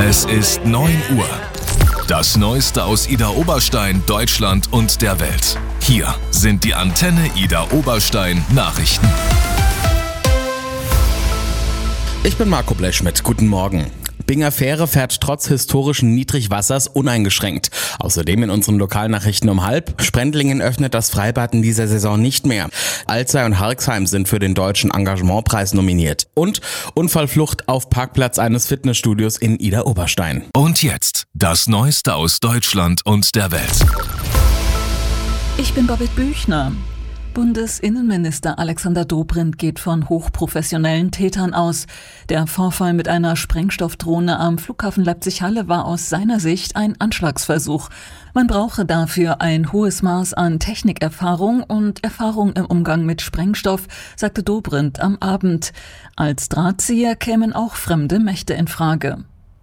Es ist 9 Uhr. Das Neueste aus Idar Oberstein, Deutschland und der Welt. Hier sind die Antenne Idar Oberstein Nachrichten. Ich bin Marco Blechschmidt. Guten Morgen. Binger Fähre fährt trotz historischen Niedrigwassers uneingeschränkt. Außerdem in unseren Lokalnachrichten um 12:30. Sprendlingen öffnet das Freibad in dieser Saison nicht mehr. Alzey und Harxheim sind für den Deutschen Engagementpreis nominiert. Und Unfallflucht auf Parkplatz eines Fitnessstudios in Idar Oberstein. Und jetzt das Neueste aus Deutschland und der Welt. Ich bin Babette Büchner. Bundesinnenminister Alexander Dobrindt geht von hochprofessionellen Tätern aus. Der Vorfall mit einer Sprengstoffdrohne am Flughafen Leipzig-Halle war aus seiner Sicht ein Anschlagsversuch. Man brauche dafür ein hohes Maß an Technikerfahrung und Erfahrung im Umgang mit Sprengstoff, sagte Dobrindt am Abend. Als Drahtzieher kämen auch fremde Mächte in Frage.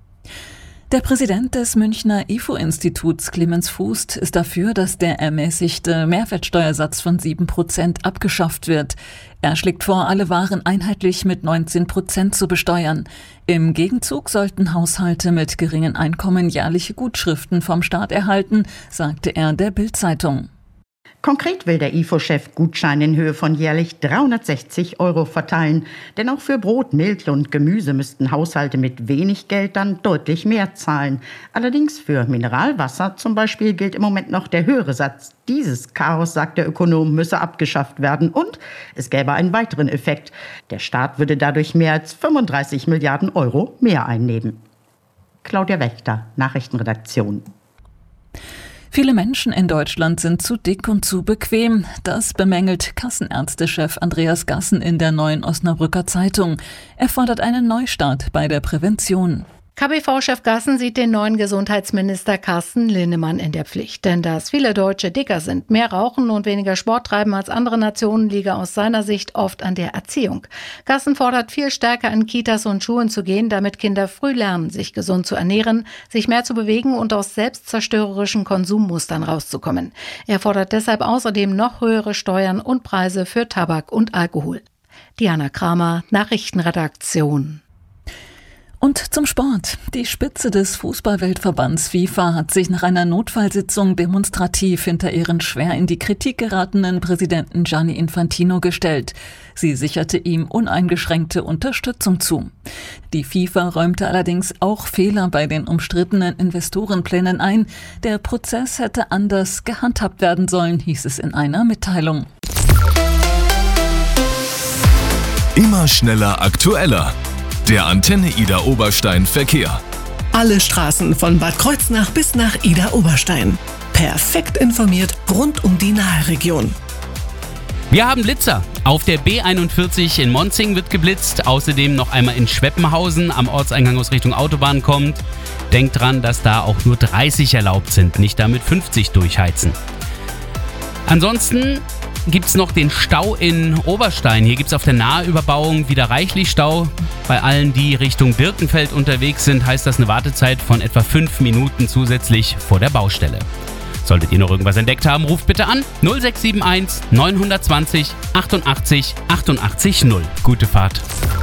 Der Präsident des Münchner IFO-Instituts, Clemens Fußt, ist dafür, dass der ermäßigte Mehrwertsteuersatz von 7% abgeschafft wird. Er schlägt vor, alle Waren einheitlich mit 19% zu besteuern. Im Gegenzug sollten Haushalte mit geringen Einkommen jährliche Gutschriften vom Staat erhalten, sagte er der Bild-Zeitung. Konkret will der IFO-Chef Gutscheine in Höhe von jährlich 360 € verteilen. Denn auch für Brot, Milch und Gemüse müssten Haushalte mit wenig Geld dann deutlich mehr zahlen. Allerdings für Mineralwasser zum Beispiel gilt im Moment noch der höhere Satz. Dieses Chaos, sagt der Ökonom, müsse abgeschafft werden. Und es gäbe einen weiteren Effekt. Der Staat würde dadurch mehr als 35 Milliarden € mehr einnehmen. Claudia Wächter, Nachrichtenredaktion. Viele Menschen in Deutschland sind zu dick und zu bequem. Das bemängelt Kassenärztechef Andreas Gassen in der Neuen Osnabrücker Zeitung. Er fordert einen Neustart bei der Prävention. KBV-Chef Gassen sieht den neuen Gesundheitsminister Carsten Linnemann in der Pflicht. Denn dass viele Deutsche dicker sind, mehr rauchen und weniger Sport treiben als andere Nationen, liege aus seiner Sicht oft an der Erziehung. Gassen fordert, viel stärker in Kitas und Schulen zu gehen, damit Kinder früh lernen, sich gesund zu ernähren, sich mehr zu bewegen und aus selbstzerstörerischen Konsummustern rauszukommen. Er fordert deshalb außerdem noch höhere Steuern und Preise für Tabak und Alkohol. Diana Kramer, Nachrichtenredaktion. Und zum Sport. Die Spitze des Fußballweltverbands FIFA hat sich nach einer Notfallsitzung demonstrativ hinter ihren schwer in die Kritik geratenen Präsidenten Gianni Infantino gestellt. Sie sicherte ihm uneingeschränkte Unterstützung zu. Die FIFA räumte allerdings auch Fehler bei den umstrittenen Investorenplänen ein. Der Prozess hätte anders gehandhabt werden sollen, hieß es in einer Mitteilung. Immer schneller, aktueller. Der Antenne Idar Oberstein Verkehr. Alle Straßen von Bad Kreuznach bis nach Idar Oberstein. Perfekt informiert rund um die Nahe-Region. Wir haben Blitzer. Auf der B41 in Monzing wird geblitzt. Außerdem noch einmal in Schweppenhausen am Ortseingang aus Richtung Autobahn kommt. Denkt dran, dass da auch nur 30 erlaubt sind, nicht damit 50 durchheizen. Ansonsten gibt's noch den Stau in Oberstein. Hier gibt's auf der Nahüberbauung wieder reichlich Stau. Bei allen, die Richtung Birkenfeld unterwegs sind, heißt das eine Wartezeit von etwa 5 Minuten zusätzlich vor der Baustelle. Solltet ihr noch irgendwas entdeckt haben, ruft bitte an 0671 920 88 88 0. Gute Fahrt.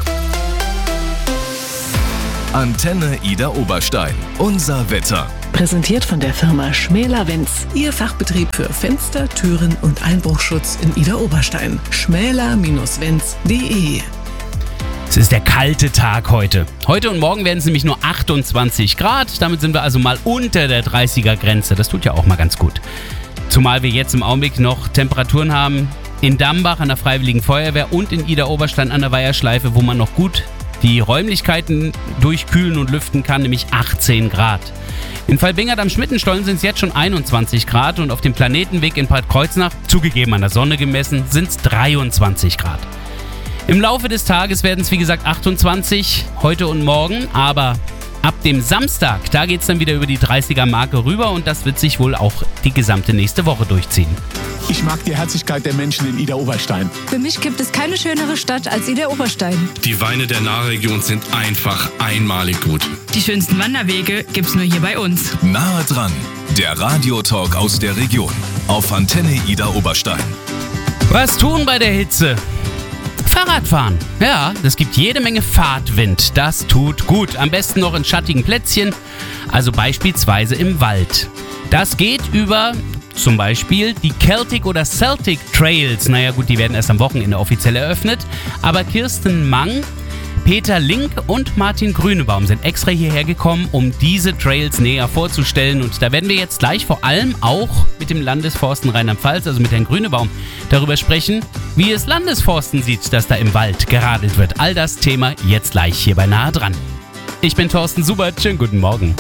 Antenne Idar Oberstein. Unser Wetter. Präsentiert von der Firma Schmäler-Wenz. Ihr Fachbetrieb für Fenster, Türen und Einbruchschutz in Idar Oberstein. schmäler-wenz.de. Es ist der kalte Tag heute. Heute und morgen werden es nämlich nur 28 Grad. Damit sind wir also mal unter der 30er-Grenze. Das tut ja auch mal ganz gut. Zumal wir jetzt im Augenblick noch Temperaturen haben in Dambach an der Freiwilligen Feuerwehr und in Idar Oberstein an der Weiherschleife, wo man noch gut die Räumlichkeiten durchkühlen und lüften kann, nämlich 18 Grad. In Valbingert am Schmittenstollen sind es jetzt schon 21 Grad und auf dem Planetenweg in Bad Kreuznach, zugegeben an der Sonne gemessen, sind es 23 Grad. Im Laufe des Tages werden es wie gesagt 28, heute und morgen, aber ab dem Samstag, da geht es dann wieder über die 30er-Marke rüber und das wird sich wohl auch die gesamte nächste Woche durchziehen. Ich mag die Herzlichkeit der Menschen in Idar Oberstein. Für mich gibt es keine schönere Stadt als Idar Oberstein. Die Weine der Nahregion sind einfach einmalig gut. Die schönsten Wanderwege gibt's nur hier bei uns. Nahe dran, der Radiotalk aus der Region auf Antenne Idar Oberstein. Was tun bei der Hitze? Fahrradfahren. Ja, es gibt jede Menge Fahrtwind. Das tut gut. Am besten noch in schattigen Plätzchen, also beispielsweise im Wald. Das geht über zum Beispiel die Celtic oder Celtic Trails. Naja gut, die werden erst am Wochenende offiziell eröffnet. Aber Kirsten Mang, Peter Link und Martin Grünebaum sind extra hierher gekommen, um diese Trails näher vorzustellen. Und da werden wir jetzt gleich vor allem auch mit dem Landesforsten Rheinland-Pfalz, also mit Herrn Grünebaum, darüber sprechen, wie es Landesforsten sieht, dass da im Wald geradelt wird. All das Thema jetzt gleich hier bei Nahe dran. Ich bin Thorsten Subert, schönen guten Morgen.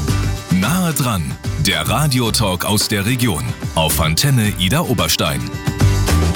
Nahe dran, der Radiotalk aus der Region auf Antenne Idar Oberstein.